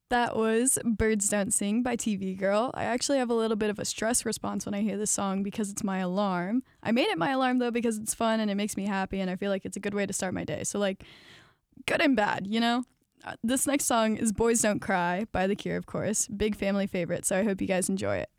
That was Birds Don't Sing by TV Girl. I actually have a little bit of a stress response when I hear this song because it's my alarm. I made it my alarm though because it's fun and it makes me happy and I feel like it's a good way to start my day. So, like, good and bad, you know? This next song is Boys Don't Cry by The Cure, of course. Big family favorite, so I hope you guys enjoy it.